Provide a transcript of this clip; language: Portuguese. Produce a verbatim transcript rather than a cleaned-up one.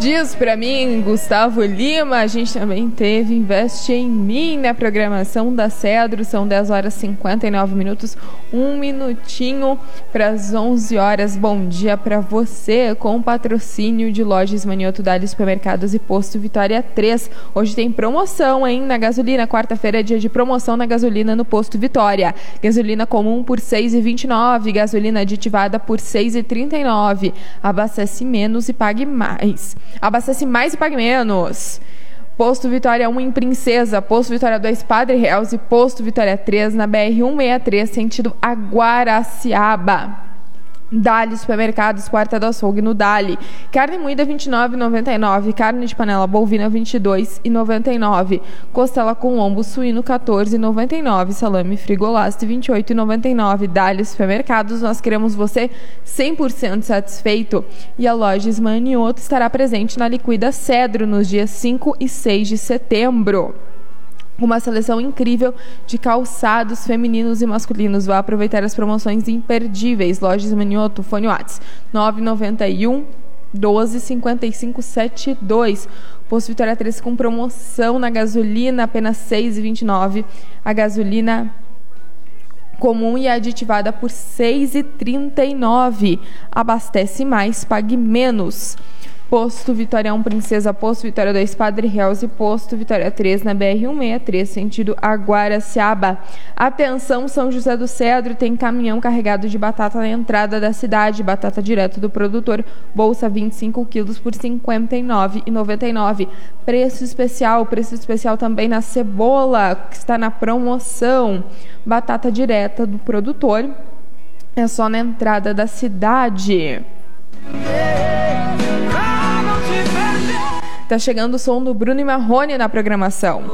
Diz pra mim, Gustavo Lima. A gente também teve Investe em Mim na programação da Cedro. São dez horas e cinquenta e nove minutos, um minutinho para as onze horas. Bom dia para você, com patrocínio de Lojas Manioto, Dali Supermercados e Posto Vitória três. Hoje tem promoção, hein, na gasolina. Quarta-feira é dia de promoção na gasolina no Posto Vitória. Gasolina comum por seis reais e vinte e nove centavos, gasolina aditivada por seis reais e trinta e nove centavos. Abastece menos e pague mais. Abastece mais e pague menos. Posto Vitória um em Princesa, Posto Vitória dois Padre Reals e Posto Vitória três na B R cento e sessenta e três, sentido a Guaraciaba. Dali Supermercados, Porta do Açougue no Dali. Carne moída vinte e nove reais e noventa e nove centavos, carne de panela bovina vinte e dois reais e noventa e nove centavos, costela com lombo suíno quatorze reais e noventa e nove centavos, salame frigolaste vinte e oito reais e noventa e nove centavos. Dali Supermercados, nós queremos você cem por cento satisfeito. E a Lojas Manioto estará presente na Liquida Cedro nos dias cinco e seis de setembro. Uma seleção incrível de calçados femininos e masculinos. Vá aproveitar as promoções imperdíveis. Lojas Manioto, fone Whats nove nove um, doze, cinquenta e cinco, setenta e dois. Posto Vitória três com promoção na gasolina, apenas seis reais e vinte e nove centavos. A gasolina comum e aditivada por seis reais e trinta e nove centavos. Abastece mais, pague menos. Posto Vitória um Princesa, Posto Vitória dois Padre Reals e Posto Vitória três na B R cento e sessenta e três, sentido a Guaraciaba. Atenção, São José do Cedro, tem caminhão carregado de batata na entrada da cidade, batata direto do produtor, bolsa vinte e cinco quilos por cinquenta e nove reais e noventa e nove centavos. Preço especial, preço especial também na cebola, que está na promoção. Batata direta do produtor, é só na entrada da cidade. Tá chegando o som do Bruno e Marrone na programação.